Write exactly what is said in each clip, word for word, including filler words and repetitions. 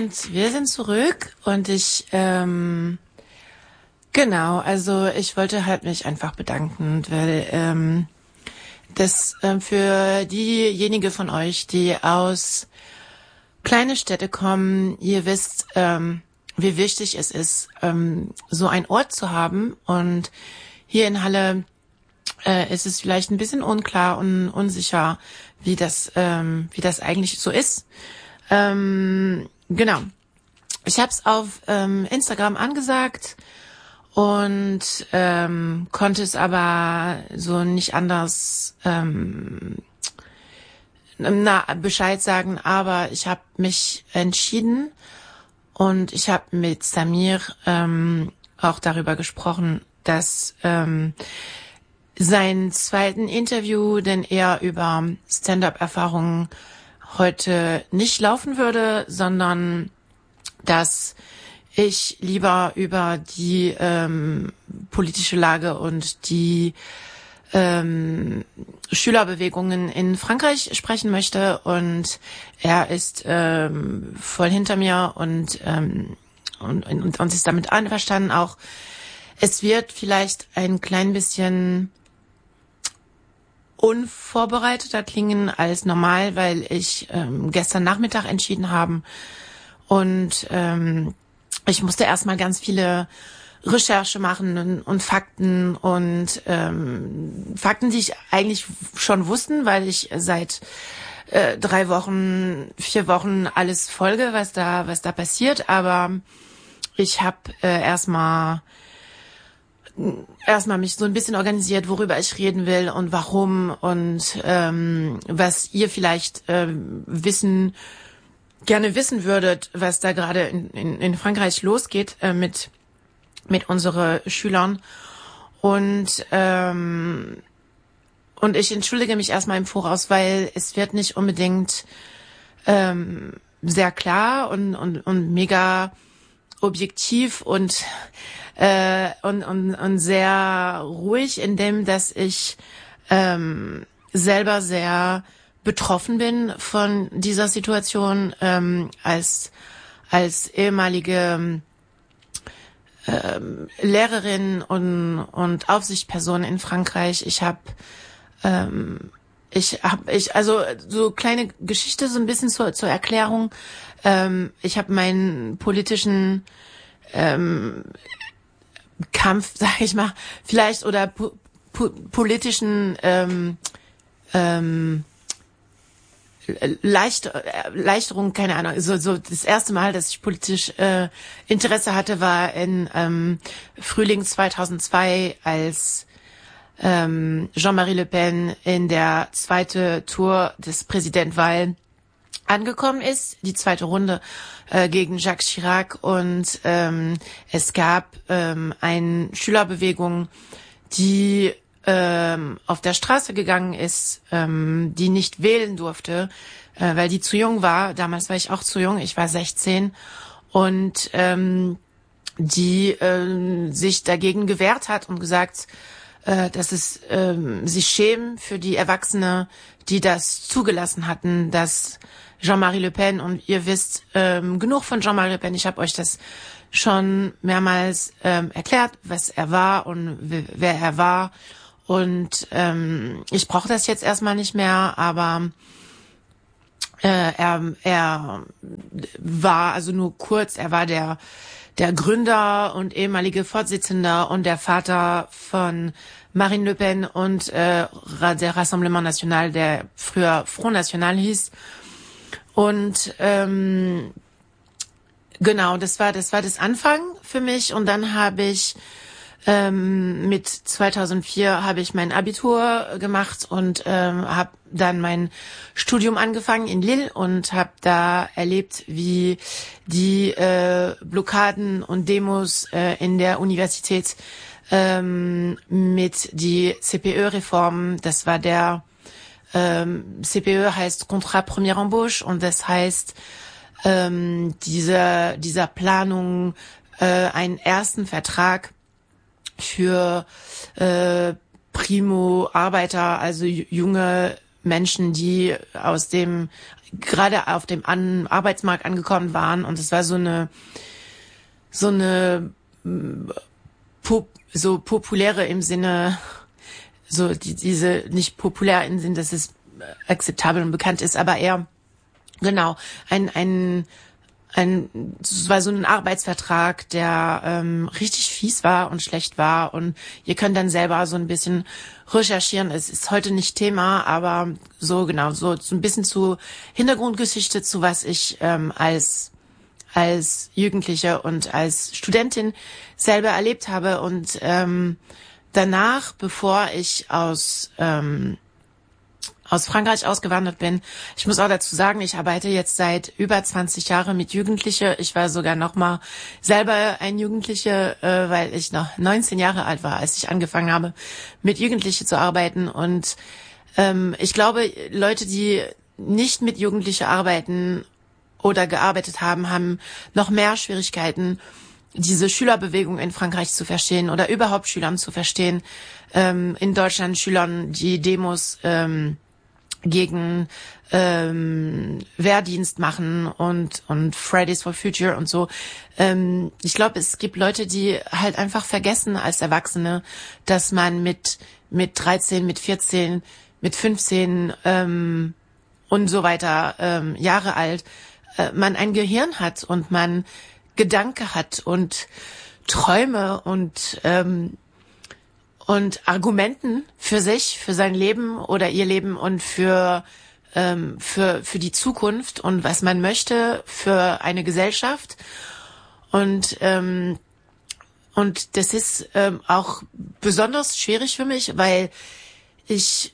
Und wir sind zurück und ich, ähm, genau, also ich wollte halt mich einfach bedanken, weil ähm, das ähm, für diejenige von euch, die aus kleine Städte kommen, ihr wisst, ähm, wie wichtig es ist, ähm, so einen Ort zu haben. Und hier in Halle äh, ist es vielleicht ein bisschen unklar und unsicher, wie das, ähm, wie das eigentlich so ist. Ähm, genau. Ich habe es auf ähm, Instagram angesagt und ähm, konnte es aber so nicht anders ähm, na, Bescheid sagen, aber ich habe mich entschieden und ich habe mit Samir ähm, auch darüber gesprochen, dass ähm, sein zweiten Interview, den er über Stand-up-Erfahrungen heute nicht laufen würde, sondern dass ich lieber über die ähm, politische Lage und die ähm, Schülerbewegungen in Frankreich sprechen möchte. Und er ist ähm, voll hinter mir und, ähm, und, und, und ist damit einverstanden auch. Es wird vielleicht ein klein bisschen unvorbereiteter klingen als normal, weil ich ähm, gestern Nachmittag entschieden habe. Und ähm, ich musste erstmal ganz viele Recherche machen und, und Fakten und ähm, Fakten, die ich eigentlich schon wussten, weil ich seit äh, drei Wochen, vier Wochen alles folge, was da, was da passiert. Aber ich habe äh, erstmal erstmal mich so ein bisschen organisiert, worüber ich reden will und warum und ähm, was ihr vielleicht ähm, wissen gerne wissen würdet, was da gerade in, in, in Frankreich losgeht äh, mit mit unseren Schülern. Und ähm, und ich entschuldige mich erstmal im Voraus, weil es wird nicht unbedingt ähm, sehr klar und und und mega objektiv und äh, und, und und sehr ruhig, in dem, dass ich ähm, selber sehr betroffen bin von dieser Situation ähm, als als ehemalige ähm, Lehrerin und und Aufsichtsperson in Frankreich. Ich habe ähm, ich habe ich also so kleine Geschichte so ein bisschen zur zur Erklärung. Ähm, ich habe meinen politischen ähm, Kampf, sag ich mal, vielleicht oder po po politischen ähm, ähm, Leicht, Leichterung, keine Ahnung, so, so das erste Mal, dass ich politisch äh, Interesse hatte, war in ähm, Frühling zweitausendzwei, als ähm, Jean-Marie Le Pen in der zweite Tour des Präsidentwahl angekommen ist, die zweite Runde äh, gegen Jacques Chirac, und ähm, es gab ähm, eine Schülerbewegung, die ähm, auf der Straße gegangen ist, ähm, die nicht wählen durfte, äh, weil die zu jung war. Damals war ich auch zu jung, ich war sechzehn, und ähm, die ähm, sich dagegen gewehrt hat und gesagt, äh, dass es ähm, sich schämen für die Erwachsene, die das zugelassen hatten, dass Jean-Marie Le Pen, und ihr wisst ähm, genug von Jean-Marie Le Pen, ich habe euch das schon mehrmals ähm, erklärt, was er war und wer er war. Und ähm, ich brauche das jetzt erstmal nicht mehr, aber äh, er, er war, also nur kurz, er war der der Gründer und ehemalige Vorsitzender und der Vater von Marine Le Pen und äh, der Rassemblement National, der früher Front National hieß. Und ähm, genau, das war das war das Anfang für mich. Und dann habe ich ähm, mit zweitausendvier habe ich mein Abitur gemacht und ähm, habe dann mein Studium angefangen in Lille und habe da erlebt, wie die äh, Blockaden und Demos äh, in der Universität ähm, mit die C P E-Reformen, das war der ähm, C P E heißt Contrat Première Embauche, und das heißt ähm, diese, dieser Planung äh, einen ersten Vertrag für äh, Primo-Arbeiter, also junge Menschen, die aus dem, gerade auf dem An- Arbeitsmarkt angekommen waren. Und es war so eine, so eine, pop, so populäre im Sinne, so die, diese, nicht populär im Sinne, dass es akzeptabel und bekannt ist, aber eher, genau, ein, ein, ein, es war so ein Arbeitsvertrag, der ähm, richtig fies war und schlecht war, und ihr könnt dann selber so ein bisschen recherchieren. Es ist heute nicht Thema, aber so genau, so, so ein bisschen zu Hintergrundgeschichte, zu was ich ähm, als als Jugendliche und als Studentin selber erlebt habe. Und ähm, danach, bevor ich aus ähm, aus Frankreich ausgewandert bin. Ich muss auch dazu sagen, ich arbeite jetzt seit über zwanzig Jahren mit Jugendlichen. Ich war sogar noch mal selber ein Jugendliche, äh, weil ich noch neunzehn Jahre alt war, als ich angefangen habe, mit Jugendlichen zu arbeiten. Und ähm, ich glaube, Leute, die nicht mit Jugendlichen arbeiten oder gearbeitet haben, haben noch mehr Schwierigkeiten, diese Schülerbewegung in Frankreich zu verstehen oder überhaupt Schülern zu verstehen. Ähm, in Deutschland Schülern, die Demos ähm, gegen ähm, Wehrdienst machen und und Fridays for Future und so. Ähm, ich glaube, es gibt Leute, die halt einfach vergessen als Erwachsene, dass man mit mit dreizehn, mit vierzehn, mit fünfzehn ähm, und so weiter ähm, Jahre alt, äh, man ein Gehirn hat und man Gedanke hat und Träume und ähm, und Argumenten für sich, für sein Leben oder ihr Leben und für ähm, für für die Zukunft und was man möchte für eine Gesellschaft. Und ähm, und das ist ähm, auch besonders schwierig für mich, weil ich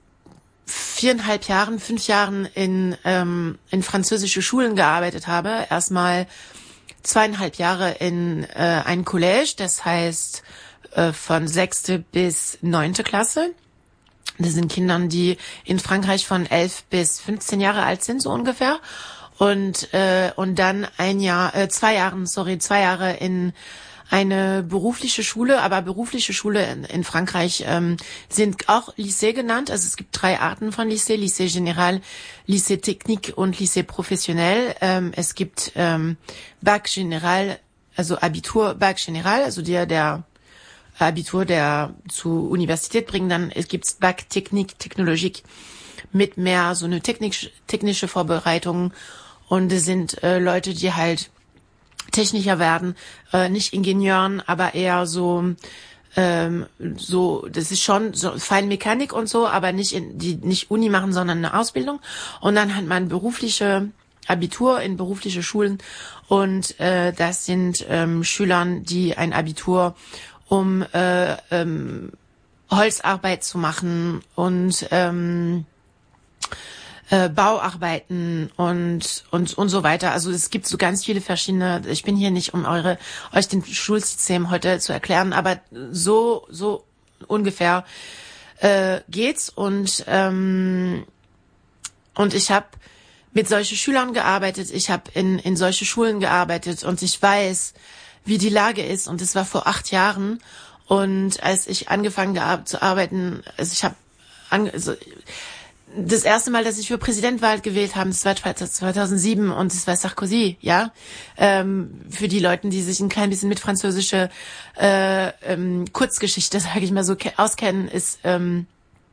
viereinhalb Jahren, fünf Jahren in ähm, in französische Schulen gearbeitet habe. Erstmal zweieinhalb Jahre in äh, ein Collège, das heißt von sechste bis neunte Klasse. Das sind Kindern, die in Frankreich von elf bis fünfzehn Jahre alt sind, so ungefähr. Und äh, und dann ein Jahr, äh, zwei Jahren, sorry, zwei Jahre in eine berufliche Schule, aber berufliche Schule in, in Frankreich ähm, sind auch Lycée genannt. Also es gibt drei Arten von Lycée: Lycée Général, Lycée Technique und Lycée Professionnel. Ähm, es gibt ähm, Bac Général, also Abitur, Bac Général, also der der Abitur, der zur Universität bringen, dann es gibt's Bac Technik, Technologique mit mehr so eine technisch, technische Vorbereitung, und es sind äh, Leute, die halt Techniker werden, äh, nicht Ingenieuren, aber eher so ähm, so, das ist schon so Feinmechanik und so, aber nicht in die nicht Uni machen, sondern eine Ausbildung. Und dann hat man berufliche Abitur in berufliche Schulen, und äh, das sind ähm, Schülern, die ein Abitur um äh, ähm, Holzarbeit zu machen und ähm, äh, Bauarbeiten und und und so weiter. Also es gibt so ganz viele verschiedene. Ich bin hier nicht, um eure euch den Schulsystem heute zu erklären, aber so so ungefähr äh, geht's. Und ähm, und ich habe mit solchen Schülern gearbeitet. Ich habe in in solche Schulen gearbeitet, und ich weiß, wie die Lage ist. Und es war vor acht Jahren. Und als ich angefangen habe zu arbeiten, also ich habe an, also das erste Mal, dass ich für Präsidentwahl gewählt habe, das war zweitausendsieben, und es war Sarkozy, ja. Ähm, für die Leute, die sich ein klein bisschen mit französischer äh, ähm, Kurzgeschichte, sage ich mal so, ke- auskennen, ist ähm,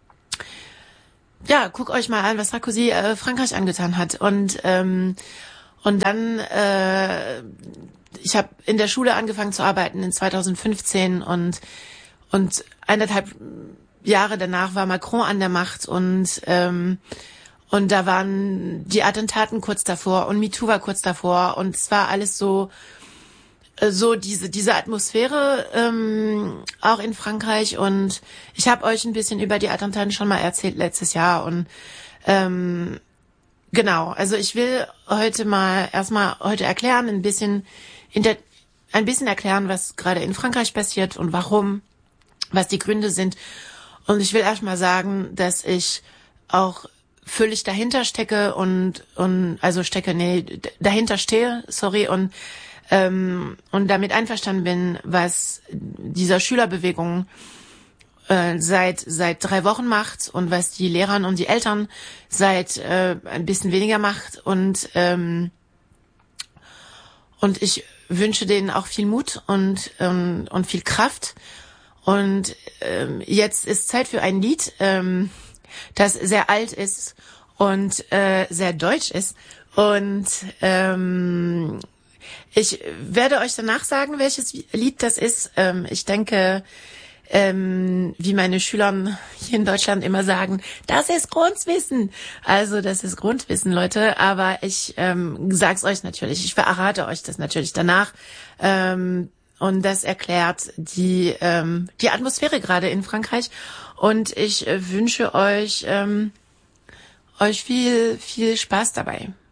ja, guck euch mal an, was Sarkozy äh, Frankreich angetan hat. Und ähm, und dann äh, ich habe in der Schule angefangen zu arbeiten in zweitausendfünfzehn, und und eineinhalb Jahre danach war Macron an der Macht, und ähm, und da waren die Attentaten kurz davor und MeToo war kurz davor, und es war alles so so diese diese Atmosphäre ähm, auch in Frankreich. Und ich habe euch ein bisschen über die Attentaten schon mal erzählt letztes Jahr, und ähm, genau, also ich will heute mal erstmal heute erklären, ein bisschen in der, ein bisschen erklären, was gerade in Frankreich passiert und warum, was die Gründe sind. Und ich will erstmal sagen, dass ich auch völlig dahinter stecke und und also stecke, nee, dahinter stehe, sorry, und ähm, und damit einverstanden bin, was dieser Schülerbewegung äh, seit seit drei Wochen macht und was die Lehrer und die Eltern seit äh, ein bisschen weniger macht. Und ähm, und ich wünsche denen auch viel Mut und ähm, und viel Kraft. Und ähm, jetzt ist Zeit für ein Lied, ähm, das sehr alt ist und äh, sehr deutsch ist. Und ähm, ich werde euch danach sagen, welches Lied das ist. Ähm, ich denke, ähm, wie meine Schüler hier in Deutschland immer sagen, das ist Grundwissen. Also das ist Grundwissen, Leute. Aber ich ähm, sag's euch natürlich. Ich verrate euch das natürlich danach. Ähm, und das erklärt die ähm, die Atmosphäre gerade in Frankreich. Und ich äh, wünsche euch ähm, euch viel viel Spaß dabei.